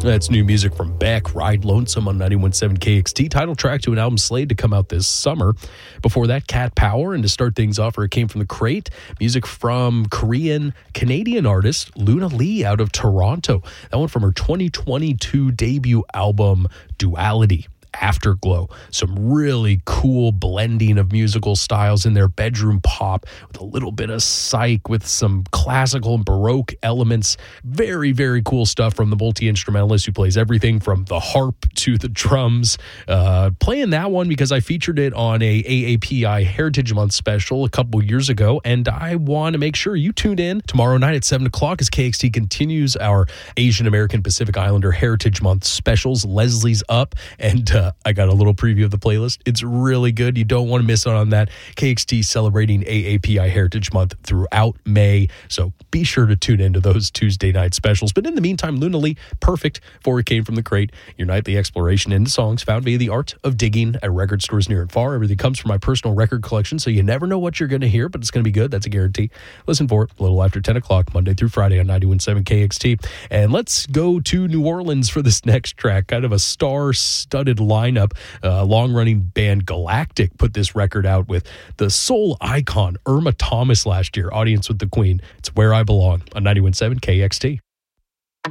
That's new music from Beck, Ride Lonesome on 91.7 KXT, title track to an album slated to come out this summer. Before that, Cat Power, and to start things off, where it came from the crate, music from Canadian artist Luna Lee out of Toronto. That one from her 2022 debut album, Duality. Afterglow. Some really cool blending of musical styles in their bedroom pop with a little bit of psych with some classical and baroque elements. Very, very cool stuff from the multi-instrumentalist who plays everything from the harp to the drums. Playing that one because I featured it on a AAPI Heritage Month special a couple years ago, and I want to make sure you tune in tomorrow night at 7 o'clock as KXT continues our Asian American Pacific Islander Heritage Month specials. Leslie's up, and I got a little preview of the playlist. It's really good. You don't want to miss out on that. KXT celebrating AAPI Heritage Month throughout May, so be sure to tune into those Tuesday night specials. But in the meantime, Luna Lee, perfect for It Came From the Crate, your nightly exploration into songs found via the art of digging at record stores near and far. Everything comes from my personal record collection, so you never know what you're going to hear, but it's going to be good. That's a guarantee. Listen for it a little after 10 o'clock, Monday through Friday on 91.7 KXT. And let's go to New Orleans for this next track. Kind of a star-studded lineup. Long-running band Galactic put this record out with the soul icon Irma Thomas last year. Audience with the Queen. It's Where I Belong on 91.7 KXT.